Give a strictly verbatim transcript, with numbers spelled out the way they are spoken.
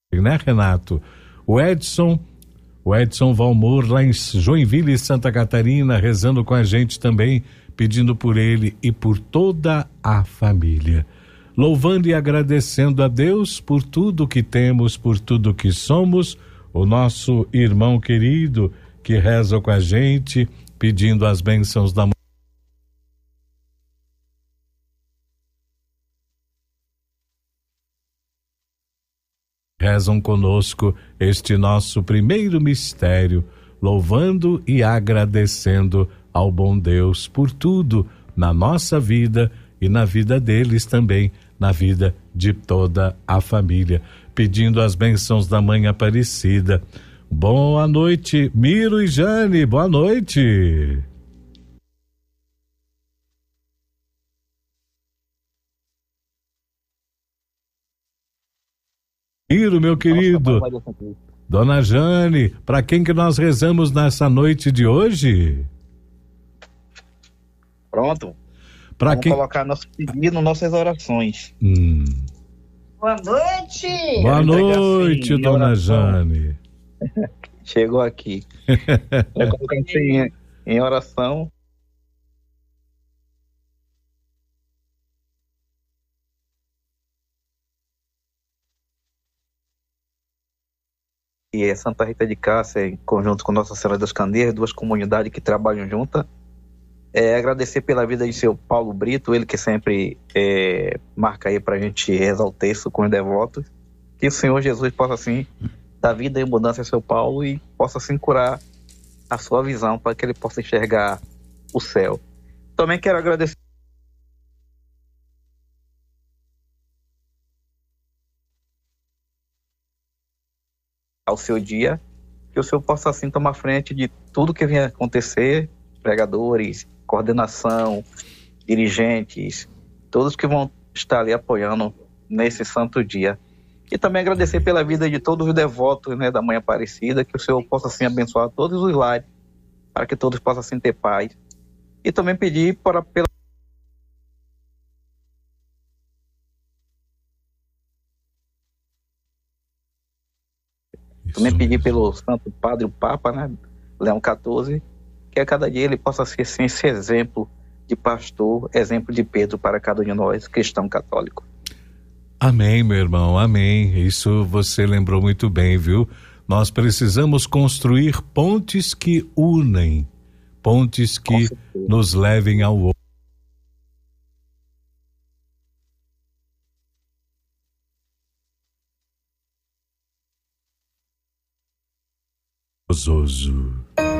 né, Renato? O Edson, o Edson Valmor, lá em Joinville, Santa Catarina, rezando com a gente também, pedindo por ele e por toda a família. Louvando e agradecendo a Deus por tudo que temos, por tudo que somos, o nosso irmão querido que reza com a gente, pedindo as bênçãos da rezam conosco este nosso primeiro mistério, louvando e agradecendo ao bom Deus por tudo na nossa vida e na vida deles também, na vida de toda a família, pedindo as bênçãos da Mãe Aparecida. Boa noite, Miro e Jane, boa noite. Miro, meu querido, Dona Jane, para quem que nós rezamos nessa noite de hoje? Pronto. Pra Vamos quem... colocar nosso pedido, nossas orações. Hum. Boa noite! Boa noite, assim, Dona oração. Jane. Chegou aqui. Vai colocar assim em oração. E é Santa Rita de Cássia, em conjunto com Nossa Senhora das Candeias, duas comunidades que trabalham juntas. É, agradecer pela vida de seu Paulo Brito, ele que sempre é, marca aí pra gente rezar o texto com os devotos. Que o Senhor Jesus possa assim dar vida e abundância ao seu Paulo e possa assim curar a sua visão para que ele possa enxergar o céu. Também quero agradecer ao seu dia, que o Senhor possa assim tomar frente de tudo que venha acontecer, pregadores, coordenação, dirigentes, todos que vão estar ali apoiando nesse santo dia. E também agradecer pela vida de todos os devotos, né, da Mãe Aparecida, que o Senhor possa assim abençoar todos os lares, para que todos possam assim ter paz. E também pedir para pela Isso também pedir mesmo. pelo Santo Padre, o Papa, né, Leão quatorze, que a cada dia ele possa ser assim, esse exemplo de pastor, exemplo de Pedro para cada um de nós, cristão católico. Amém, meu irmão, amém. Isso você lembrou muito bem, viu? Nós precisamos construir pontes que unem, pontes que nos levem ao outro. Gozoso.